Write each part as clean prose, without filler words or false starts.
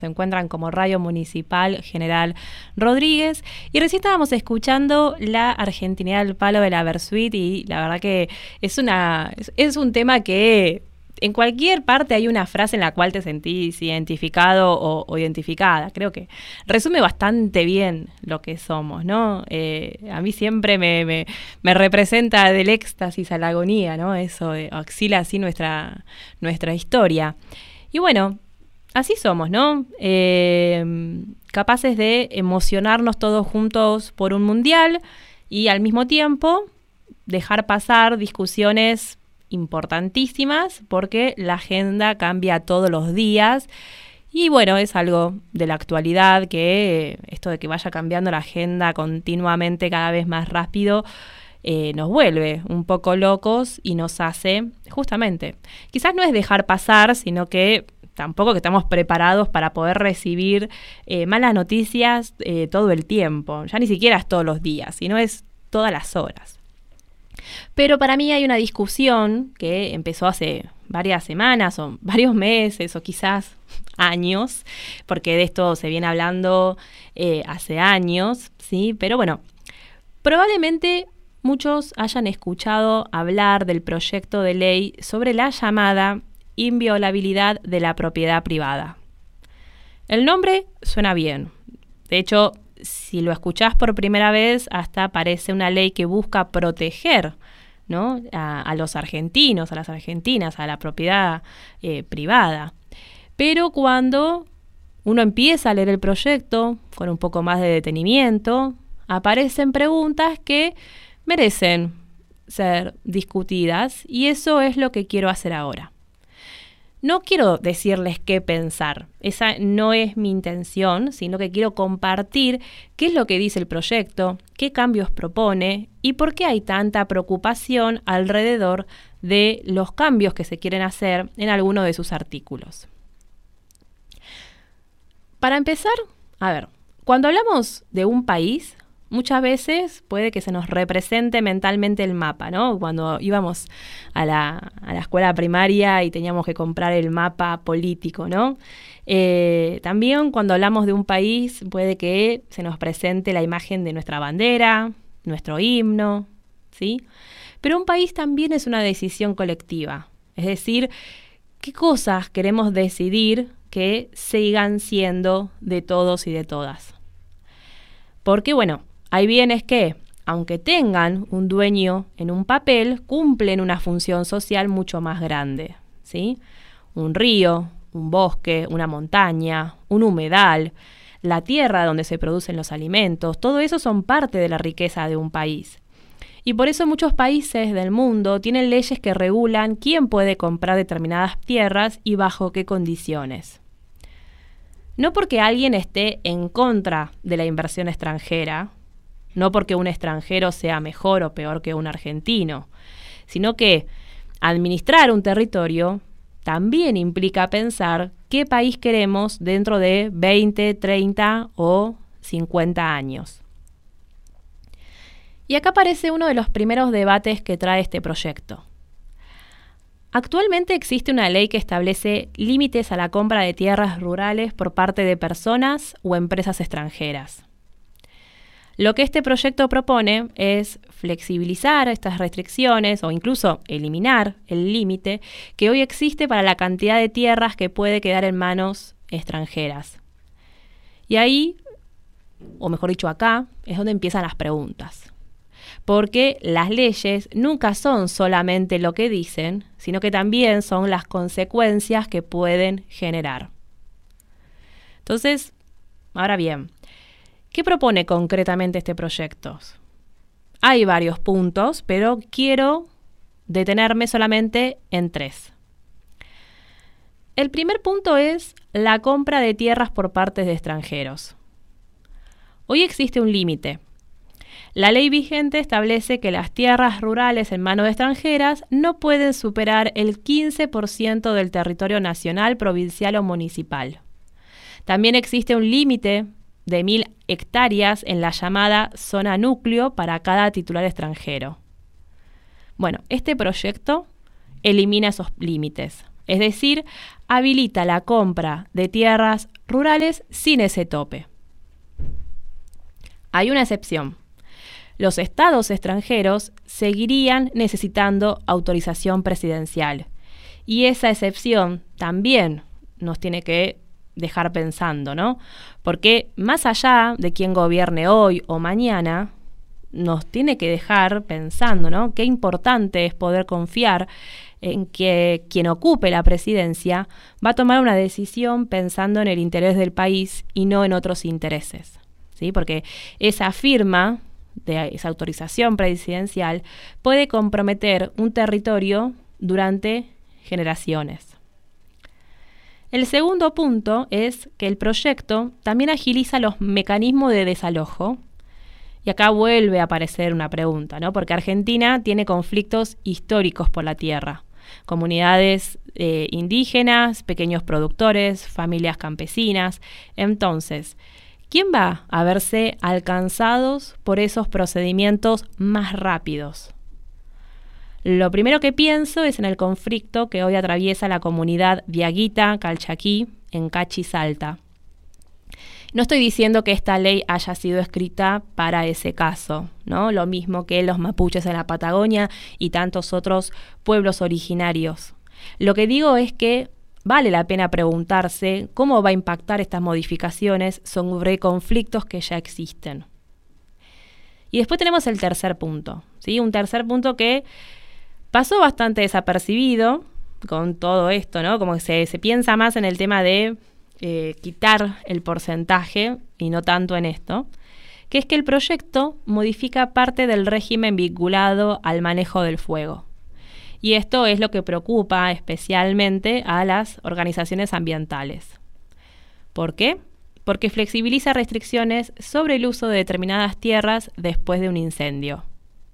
Se encuentran como Radio Municipal General Rodríguez. Y recién estábamos escuchando la argentinidad al palo de la Versuit, y la verdad que es un tema que en cualquier parte hay una frase en la cual te sentís identificado o identificada. Creo que resume bastante bien lo que somos, ¿no? A mí siempre me representa del éxtasis a la agonía, ¿no? Eso oscila así nuestra historia. Y bueno, así somos, ¿no? Capaces de emocionarnos todos juntos por un mundial y al mismo tiempo dejar pasar discusiones importantísimas porque la agenda cambia todos los días. Y bueno, es algo de la actualidad, que esto de que vaya cambiando la agenda continuamente cada vez más rápido nos vuelve un poco locos y nos hace, justamente, quizás no es dejar pasar, sino que tampoco que estamos preparados para poder recibir malas noticias todo el tiempo. Ya ni siquiera es todos los días, sino es todas las horas. Pero para mí hay una discusión que empezó hace varias semanas o varios meses o quizás años, porque de esto se viene hablando hace años, ¿sí? Pero bueno, probablemente muchos hayan escuchado hablar del proyecto de ley sobre la llamada inviolabilidad de la propiedad privada. El nombre suena bien. De hecho, si lo escuchás por primera vez, hasta parece una ley que busca proteger, ¿no?, a los argentinos, a las argentinas, a la propiedad privada. Pero cuando uno empieza a leer el proyecto con un poco más de detenimiento, aparecen preguntas que merecen ser discutidas, y eso es lo que quiero hacer ahora. No quiero decirles qué pensar, esa no es mi intención, sino que quiero compartir qué es lo que dice el proyecto, qué cambios propone y por qué hay tanta preocupación alrededor de los cambios que se quieren hacer en alguno de sus artículos. Para empezar, a ver, cuando hablamos de un país, muchas veces puede que se nos represente mentalmente el mapa, ¿no? Cuando íbamos a la escuela primaria y teníamos que comprar el mapa político, ¿no? También cuando hablamos de un país puede que se nos presente la imagen de nuestra bandera, nuestro himno, ¿sí? Pero un país también es una decisión colectiva. Es decir, ¿qué cosas queremos decidir que sigan siendo de todos y de todas? Porque, bueno, hay bienes que, aunque tengan un dueño en un papel, cumplen una función social mucho más grande, ¿sí? Un río, un bosque, una montaña, un humedal, la tierra donde se producen los alimentos, todo eso son parte de la riqueza de un país. Y por eso muchos países del mundo tienen leyes que regulan quién puede comprar determinadas tierras y bajo qué condiciones. No porque alguien esté en contra de la inversión extranjera, no porque un extranjero sea mejor o peor que un argentino, sino que administrar un territorio también implica pensar qué país queremos dentro de 20, 30 o 50 años. Y acá aparece uno de los primeros debates que trae este proyecto. Actualmente existe una ley que establece límites a la compra de tierras rurales por parte de personas o empresas extranjeras. Lo que este proyecto propone es flexibilizar estas restricciones o incluso eliminar el límite que hoy existe para la cantidad de tierras que puede quedar en manos extranjeras. Y ahí, o mejor dicho acá, es donde empiezan las preguntas. Porque las leyes nunca son solamente lo que dicen, sino que también son las consecuencias que pueden generar. Entonces, ahora bien, ¿qué propone concretamente este proyecto? Hay varios puntos, pero quiero detenerme solamente en 3. El primer punto es la compra de tierras por parte de extranjeros. Hoy existe un límite. La ley vigente establece que las tierras rurales en manos de extranjeras no pueden superar el 15% del territorio nacional, provincial o municipal. También existe un límite de 1.000 hectáreas en la llamada zona núcleo para cada titular extranjero. Bueno, este proyecto elimina esos límites, es decir, habilita la compra de tierras rurales sin ese tope. Hay una excepción. Los estados extranjeros seguirían necesitando autorización presidencial. Y esa excepción también nos tiene que dejar pensando, ¿no? Porque más allá de quién gobierne hoy o mañana, nos tiene que dejar pensando, ¿no? Qué importante es poder confiar en que quien ocupe la presidencia va a tomar una decisión pensando en el interés del país y no en otros intereses, ¿sí? Porque esa firma de esa autorización presidencial puede comprometer un territorio durante generaciones. El segundo punto es que el proyecto también agiliza los mecanismos de desalojo. Y acá vuelve a aparecer una pregunta, ¿no? Porque Argentina tiene conflictos históricos por la tierra. Comunidades indígenas, pequeños productores, familias campesinas. Entonces, ¿quién va a verse alcanzados por esos procedimientos más rápidos? Lo primero que pienso es en el conflicto que hoy atraviesa la comunidad diaguita calchaquí en Cachi, Salta. No estoy diciendo que esta ley haya sido escrita para ese caso, ¿no? Lo mismo que los mapuches en la Patagonia y tantos otros pueblos originarios. Lo que digo es que vale la pena preguntarse cómo va a impactar estas modificaciones sobre conflictos que ya existen. Y después tenemos el tercer punto, ¿sí? Un tercer punto que pasó bastante desapercibido con todo esto, ¿no? Como que se piensa más en el tema de quitar el porcentaje y no tanto en esto, que es que el proyecto modifica parte del régimen vinculado al manejo del fuego. Y esto es lo que preocupa especialmente a las organizaciones ambientales. ¿Por qué? Porque flexibiliza restricciones sobre el uso de determinadas tierras después de un incendio.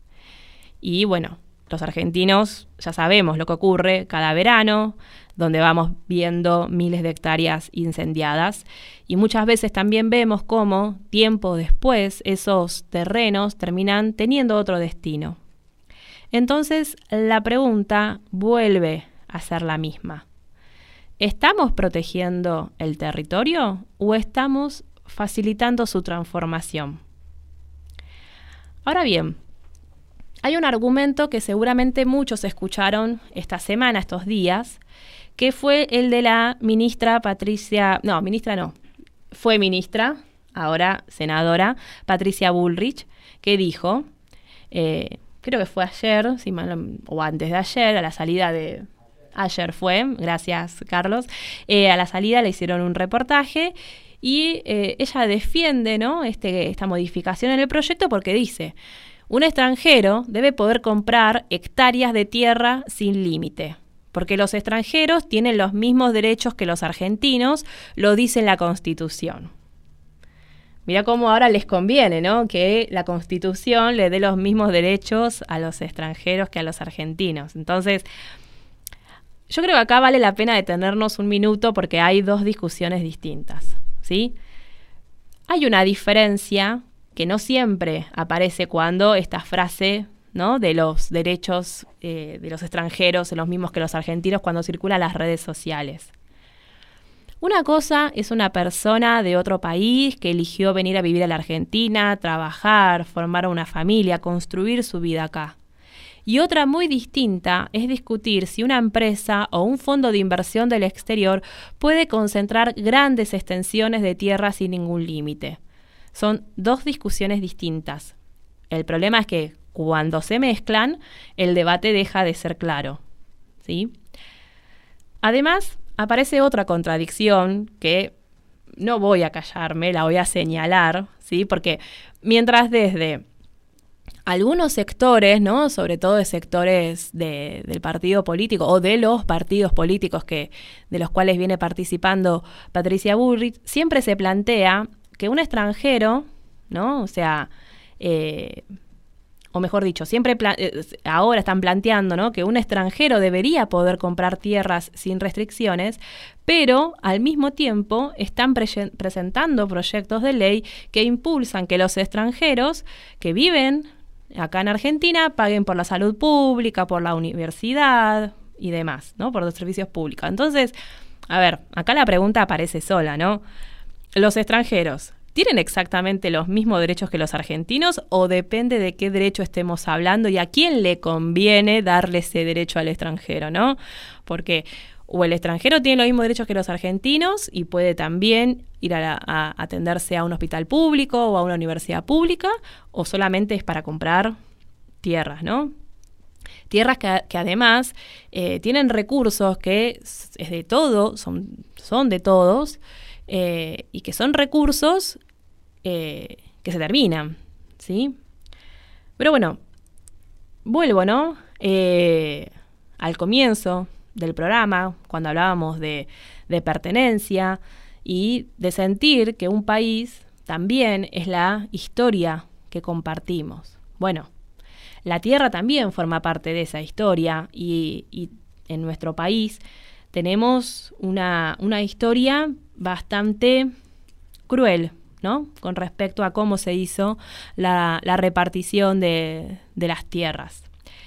Y bueno, los argentinos ya sabemos lo que ocurre cada verano, donde vamos viendo miles de hectáreas incendiadas y muchas veces también vemos cómo tiempo después esos terrenos terminan teniendo otro destino. Entonces la pregunta vuelve a ser la misma. ¿Estamos protegiendo el territorio o estamos facilitando su transformación? Ahora bien, hay un argumento que seguramente muchos escucharon esta semana, estos días, que fue el de la ministra fue ministra, ahora senadora, Patricia Bullrich, que dijo, creo que fue ayer, o antes de ayer, a la salida de... Ayer fue, gracias Carlos, a la salida le hicieron un reportaje y ella defiende, ¿no? esta modificación en el proyecto porque dice: un extranjero debe poder comprar hectáreas de tierra sin límite, porque los extranjeros tienen los mismos derechos que los argentinos, lo dice la Constitución. Mirá cómo ahora les conviene, ¿no? Que la Constitución le dé los mismos derechos a los extranjeros que a los argentinos. Entonces, yo creo que acá vale la pena detenernos un minuto porque hay dos discusiones distintas, ¿sí? Hay una diferencia que no siempre aparece cuando esta frase, ¿no?, de los derechos de los extranjeros son los mismos que los argentinos cuando circula en las redes sociales. Una cosa es una persona de otro país que eligió venir a vivir a la Argentina, trabajar, formar una familia, construir su vida acá. Y otra muy distinta es discutir si una empresa o un fondo de inversión del exterior puede concentrar grandes extensiones de tierra sin ningún límite. Son dos discusiones distintas. El problema es que cuando se mezclan, el debate deja de ser claro, ¿sí? Además, aparece otra contradicción que no voy a callarme, la voy a señalar, ¿sí? Porque mientras desde algunos sectores, ¿no?, sobre todo de sectores del partido político o de los partidos políticos de los cuales viene participando Patricia Bullrich, siempre se plantea que un extranjero, ¿no?, o sea, o mejor dicho, ahora están planteando, ¿no?, que un extranjero debería poder comprar tierras sin restricciones, pero al mismo tiempo están presentando proyectos de ley que impulsan que los extranjeros que viven acá en Argentina paguen por la salud pública, por la universidad y demás, ¿no?, por los servicios públicos. Entonces, a ver, acá la pregunta aparece sola, ¿no? ¿Los extranjeros tienen exactamente los mismos derechos que los argentinos o depende de qué derecho estemos hablando y a quién le conviene darle ese derecho al extranjero, ¿no? Porque o el extranjero tiene los mismos derechos que los argentinos y puede también ir a atenderse a un hospital público o a una universidad pública, o solamente es para comprar tierras, ¿no? Tierras que además tienen recursos que es de todo, son de todos, y que son recursos que se terminan, ¿sí? Pero bueno, vuelvo, ¿no? Al comienzo del programa, cuando hablábamos de pertenencia y de sentir que un país también es la historia que compartimos. Bueno, la tierra también forma parte de esa historia y en nuestro país tenemos una historia bastante cruel, ¿no? Con respecto a cómo se hizo la repartición de las tierras.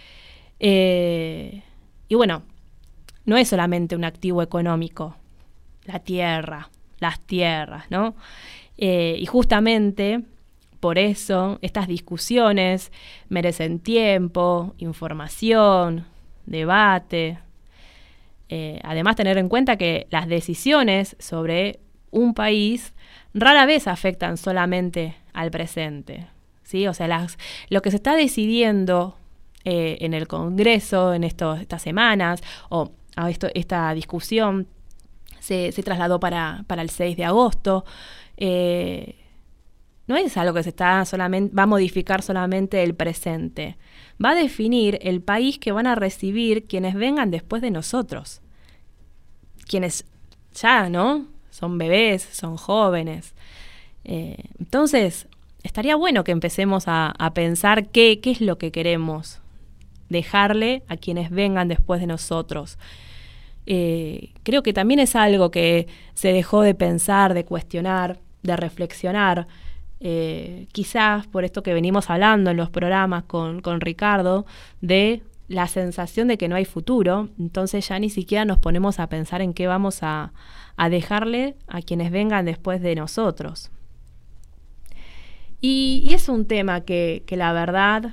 Y bueno, no es solamente un activo económico, la tierra, las tierras, ¿no? Y justamente por eso estas discusiones merecen tiempo, información, debate. Además, tener en cuenta que las decisiones sobre un país rara vez afectan solamente al presente, ¿sí? O sea, lo que se está decidiendo en el Congreso en estas semanas, o esta discusión se trasladó para el 6 de agosto, no es algo que va a modificar solamente el presente, va a definir el país que van a recibir quienes vengan después de nosotros, quienes ya, ¿no?, son bebés, son jóvenes. Entonces, estaría bueno que empecemos a pensar qué es lo que queremos dejarle a quienes vengan después de nosotros. Creo que también es algo que se dejó de pensar, de cuestionar, de reflexionar. Quizás por esto que venimos hablando en los programas con Ricardo, de la sensación de que no hay futuro, entonces ya ni siquiera nos ponemos a pensar en qué vamos a dejarle a quienes vengan después de nosotros. Y es un tema que la verdad,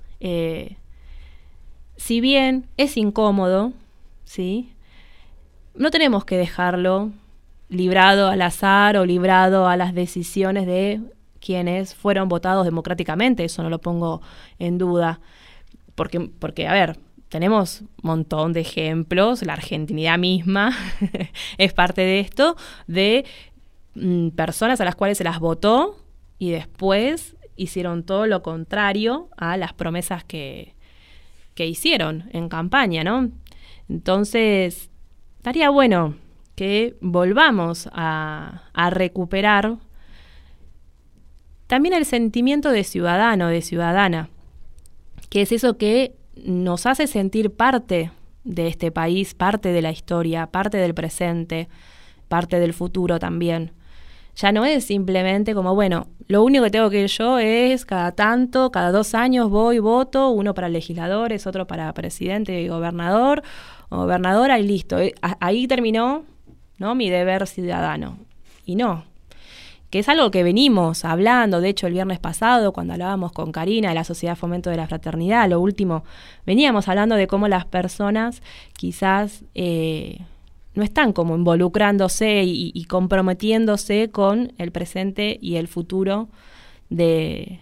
si bien es incómodo, ¿sí?, no tenemos que dejarlo librado al azar o librado a las decisiones de quienes fueron votados democráticamente. Eso no lo pongo en duda. Porque a ver, tenemos un montón de ejemplos, la argentinidad misma es parte de esto, de personas a las cuales se las votó y después hicieron todo lo contrario a las promesas que hicieron en campaña, ¿no? Entonces, estaría bueno que volvamos a recuperar también el sentimiento de ciudadano, de ciudadana, que es eso que nos hace sentir parte de este país, parte de la historia, parte del presente, parte del futuro también. Ya no es simplemente como, bueno, lo único que tengo que ir yo es cada 2 años voy, voto, uno para legisladores, otro para presidente y gobernador o gobernadora y listo. Ahí terminó, ¿no?, mi deber ciudadano. Y no, que es algo que venimos hablando. De hecho, el viernes pasado, cuando hablábamos con Karina de la Sociedad Fomento de la Fraternidad, lo último, veníamos hablando de cómo las personas quizás no están como involucrándose y comprometiéndose con el presente y el futuro de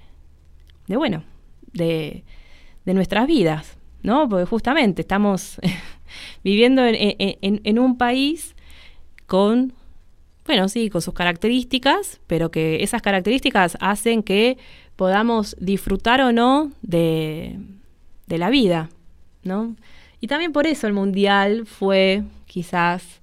nuestras vidas, ¿no? Porque justamente estamos viviendo en un país con, bueno, sí, con sus características, pero que esas características hacen que podamos disfrutar o no de la vida, ¿no? Y también por eso el Mundial fue quizás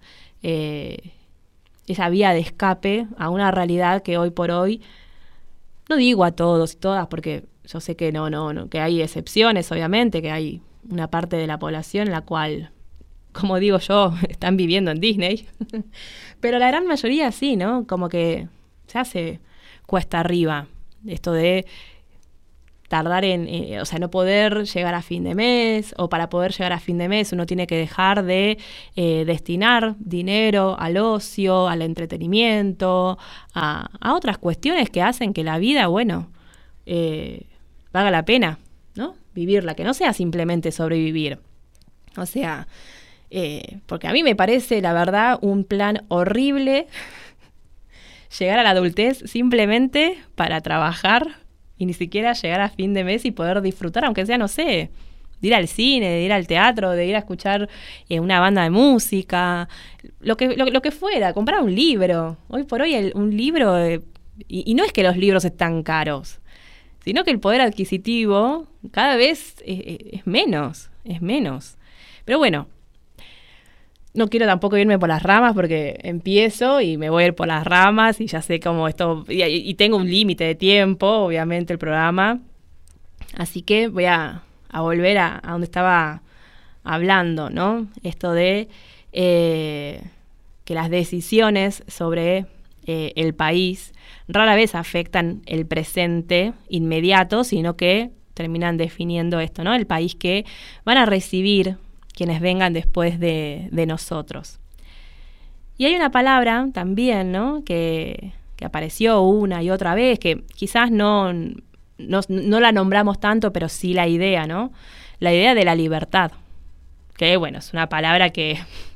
esa vía de escape a una realidad que hoy por hoy, no digo a todos y todas, porque yo sé que no, que hay excepciones, obviamente, que hay una parte de la población en la cual, como digo yo, están viviendo en Disney. Pero la gran mayoría sí, ¿no? Como que se hace cuesta arriba esto de tardar o sea, no poder llegar a fin de mes, o para poder llegar a fin de mes uno tiene que dejar de destinar dinero al ocio, al entretenimiento, a otras cuestiones que hacen que la vida, bueno, valga la pena, ¿no? Vivirla, que no sea simplemente sobrevivir. O sea, porque a mí me parece, la verdad, un plan horrible llegar a la adultez simplemente para trabajar y ni siquiera llegar a fin de mes y poder disfrutar, aunque sea, no sé, de ir al cine, de ir al teatro, de ir a escuchar una banda de música, lo que fuera, comprar un libro. Hoy por hoy un libro, y no es que los libros están caros, sino que el poder adquisitivo cada vez es menos. Pero bueno, no quiero tampoco irme por las ramas porque empiezo y me voy a ir por las ramas y ya sé cómo esto... Y tengo un límite de tiempo, obviamente, el programa. Así que voy a volver a donde estaba hablando, ¿no? Esto de que las decisiones sobre el país rara vez afectan el presente inmediato, sino que terminan definiendo esto, ¿no? El país que van a recibir quienes vengan después de nosotros. Y hay una palabra también, ¿no? que apareció una y otra vez, que quizás no la nombramos tanto, pero sí la idea, ¿no? La idea de la libertad. Que, bueno, es una palabra que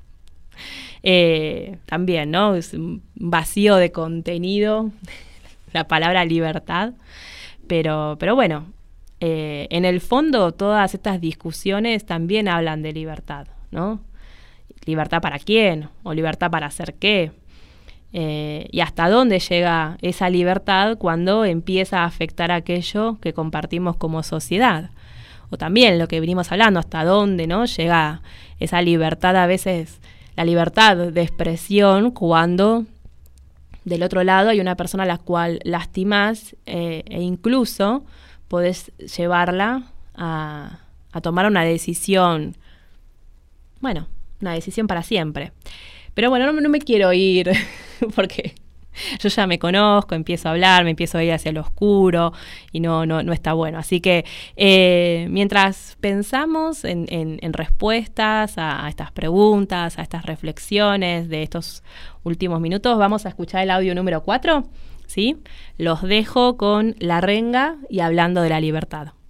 también, ¿no? Es un vacío de contenido, la palabra libertad. Pero bueno, en el fondo todas estas discusiones también hablan de libertad, ¿no? ¿Libertad para quién? ¿O libertad para hacer qué? Y hasta dónde llega esa libertad cuando empieza a afectar aquello que compartimos como sociedad. O también lo que venimos hablando, hasta dónde, ¿no? Llega esa libertad, a veces la libertad de expresión, cuando del otro lado hay una persona a la cual lastimás e incluso podés llevarla a tomar una decisión, bueno, una decisión para siempre. Pero bueno, no me quiero ir porque yo ya me conozco, empiezo a hablar, me empiezo a ir hacia lo oscuro y no está bueno. Así que mientras pensamos en respuestas a estas preguntas, a estas reflexiones de estos últimos minutos, vamos a escuchar el audio número 4, ¿sí? Los dejo con La Renga y hablando de la libertad.